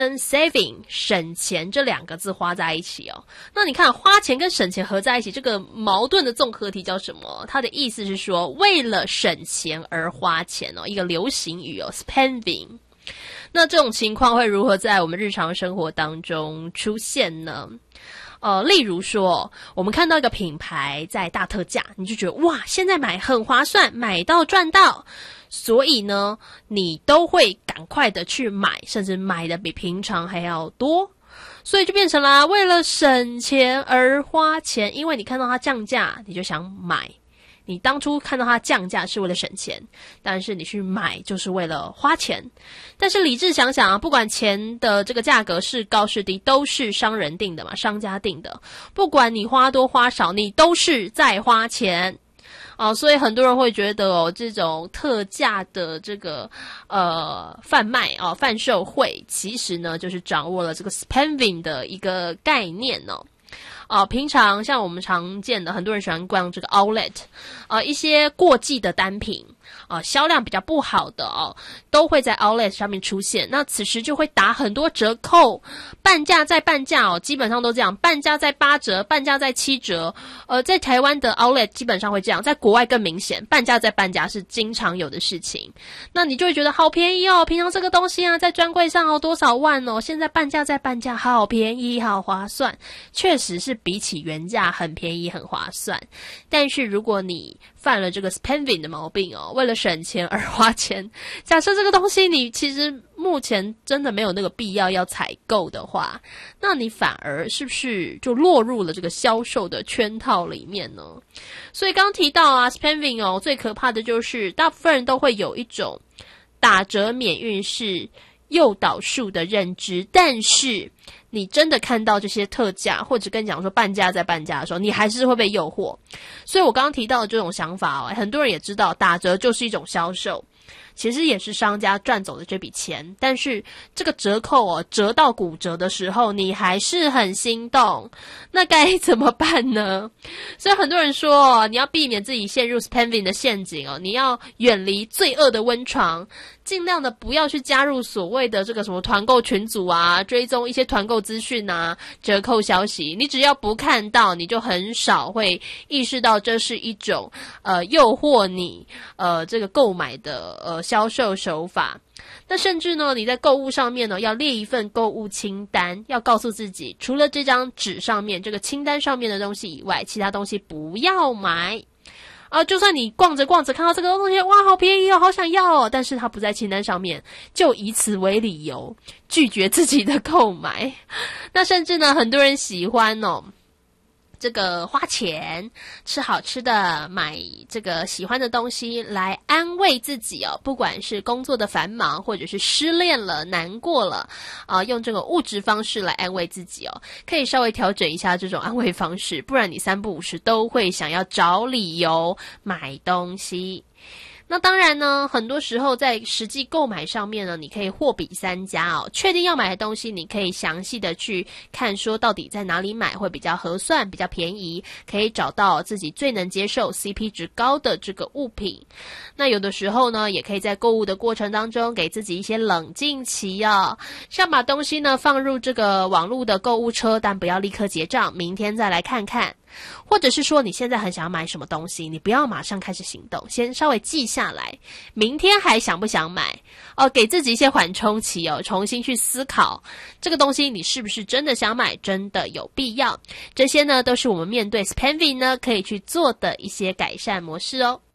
跟 saving 省钱这两个字花在一起哦。那你看花钱跟省钱合在一起，这个矛盾的综合体叫什么？它的意思是说为了省钱而花钱哦，一个流行语哦 spending。那这种情况会如何在我们日常生活当中出现呢？例如说我们看到一个品牌在大特价，你就觉得哇，现在买很划算，买到赚到，所以呢你都会赶快的去买，甚至买的比平常还要多，所以就变成了为了省钱而花钱。因为你看到它降价你就想买，你当初看到它降价是为了省钱，但是你去买就是为了花钱。但是理智想想啊，不管钱的这个价格是高是低，都是商人定的嘛，商家定的，不管你花多花少，你都是在花钱。所以很多人会觉得这种特价的这个贩卖贩售会，其实呢就是掌握了这个 spending 的一个概念平常像我们常见的，很多人喜欢逛这个 outlet， 一些过季的单品，销量比较不好的都会在 outlet 上面出现。那此时就会打很多折扣，半价再半价基本上都这样，半价再8折，半价再7折。在台湾的 outlet 基本上会这样，在国外更明显，半价再半价是经常有的事情。那你就会觉得好便宜平常这个东西在专柜上多少万现在半价再半价，好便宜，好划算，确实是比起原价很便宜很划算。但是如果你犯了这个 spending 的毛病为了省钱而花钱，假设这个东西你其实目前真的没有那个必要要采购的话，那你反而是不是就落入了这个销售的圈套里面呢？所以刚刚提到spending最可怕的就是大部分人都会有一种打折免运是诱导数的认知，但是你真的看到这些特价或者跟你讲说半价再半价的时候，你还是会被诱惑。所以我刚刚提到的这种想法很多人也知道打折就是一种销售，其实也是商家赚走的这笔钱，但是这个折扣折到骨折的时候，你还是很心动，那该怎么办呢？所以很多人说你要避免自己陷入 spending 的陷阱你要远离罪恶的温床，尽量的不要去加入所谓的这个什么团购群组追踪一些团购资讯折扣消息，你只要不看到，你就很少会意识到这是一种诱惑你这个购买的销售手法。那甚至呢你在购物上面要列一份购物清单，要告诉自己除了这张纸上面这个清单上面的东西以外，其他东西不要买就算你逛着逛着看到这个东西，哇好便宜好想要但是它不在清单上面，就以此为理由拒绝自己的购买。那甚至呢很多人喜欢这个花钱吃好吃的，买这个喜欢的东西来安慰自己不管是工作的繁忙或者是失恋了难过了用这个物质方式来安慰自己可以稍微调整一下这种安慰方式，不然你三不五时都会想要找理由买东西。那当然呢很多时候在实际购买上面呢，你可以货比三家确定要买的东西你可以详细的去看说到底在哪里买会比较合算比较便宜，可以找到自己最能接受 CP 值高的这个物品。那有的时候呢也可以在购物的过程当中给自己一些冷静期像把东西呢放入这个网络的购物车，但不要立刻结账，明天再来看看。或者是说你现在很想买什么东西，你不要马上开始行动，先稍微记下来，明天还想不想买给自己一些缓冲期重新去思考这个东西你是不是真的想买，真的有必要。这些呢都是我们面对 spending 呢可以去做的一些改善模式